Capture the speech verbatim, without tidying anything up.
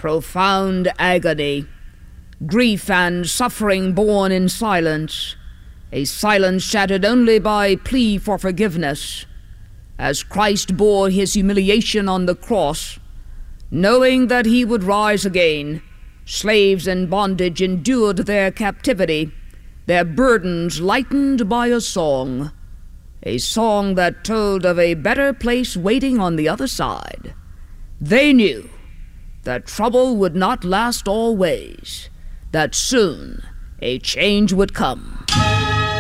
profound agony, grief and suffering borne in silence, a silence shattered only by plea for forgiveness, as Christ bore his humiliation on the cross, knowing that he would rise again. Slaves in bondage endured their captivity, their burdens lightened by a song, a song that told of a better place waiting on the other side. They knew that trouble would not last always, that soon a change would come.